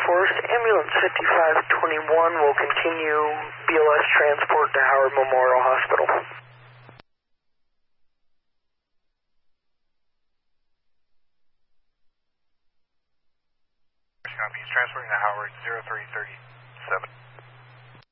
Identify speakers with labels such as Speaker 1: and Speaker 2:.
Speaker 1: Force. Ambulance 5521 will continue BLS transport to Howard Memorial Hospital.
Speaker 2: Copy. He's transferring to Howard 0337.